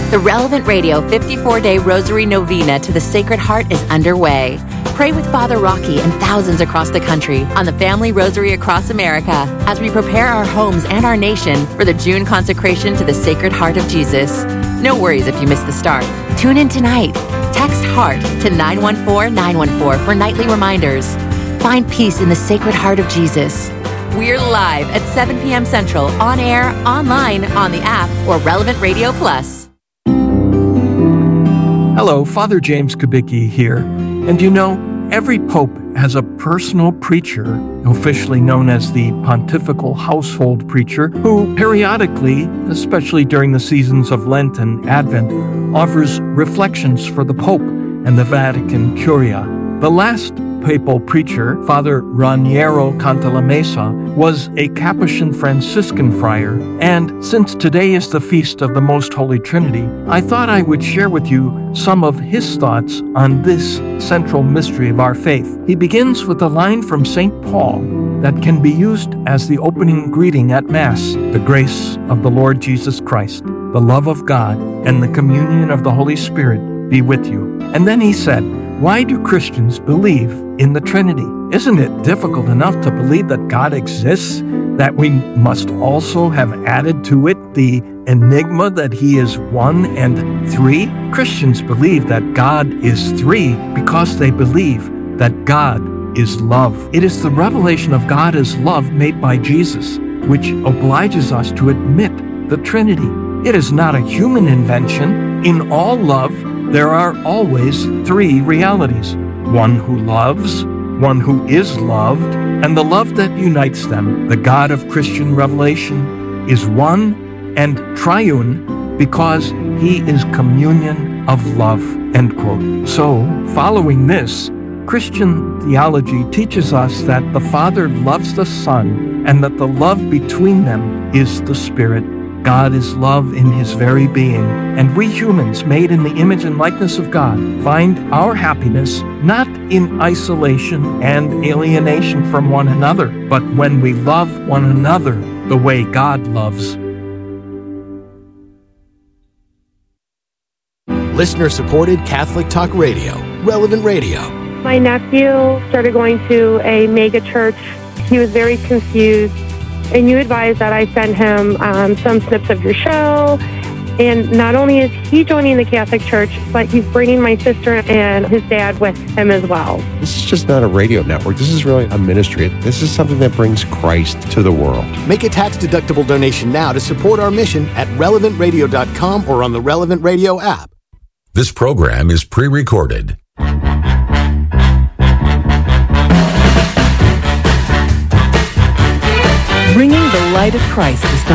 The Relevant Radio 54-Day Rosary Novena to the Sacred Heart is underway. Pray with Father Rocky and thousands across the country on the Family Rosary Across America as we prepare our homes and our nation for the June consecration to the Sacred Heart of Jesus. No worries if you miss the start. Tune in tonight. Text HEART to 914-914 for nightly reminders. Find peace in the Sacred Heart of Jesus. We're live at 7 p.m. Central, on air, online, on the app, or Relevant Radio Plus. Hello, Father James Kubicki here. And you know, every pope has a personal preacher, officially known as the Pontifical Household Preacher, who periodically, especially during the seasons of Lent and Advent, offers reflections for the Pope and the Vatican Curia. The last papal preacher, Father Raniero Cantalamessa, was a Capuchin Franciscan friar, and since today is the Feast of the Most Holy Trinity, I thought I would share with you some of his thoughts on this central mystery of our faith. He begins with a line from St. Paul that can be used as the opening greeting at Mass: "The grace of the Lord Jesus Christ, the love of God, and the communion of the Holy Spirit be with you." And then he said, "Why do Christians believe in the Trinity? Isn't it difficult enough to believe that God exists, that we must also have added to it the enigma that He is one and three? Christians believe that God is three because they believe that God is love. It is the revelation of God as love made by Jesus, which obliges us to admit the Trinity. It is not a human invention. In all love, there are always three realities: one who loves, one who is loved, and the love that unites them. The God of Christian revelation is one and triune because He is communion of love." End quote. So, following this, Christian theology teaches us that the Father loves the Son and that the love between them is the Spirit. God is love in His very being, and we humans, made in the image and likeness of God, find our happiness not in isolation and alienation from one another, but when we love one another the way God loves. Listener-supported Catholic Talk Radio, Relevant Radio. My nephew started going to a mega church. He was very confused, and you advised that I send him some snips of your show. And not only is he joining the Catholic Church, but he's bringing my sister and his dad with him as well. This is just not a radio network. This is really a ministry. This is something that brings Christ to the world. Make a tax-deductible donation now to support our mission at relevantradio.com or on the Relevant Radio app. This program is pre-recorded. Bringing the light of Christ is not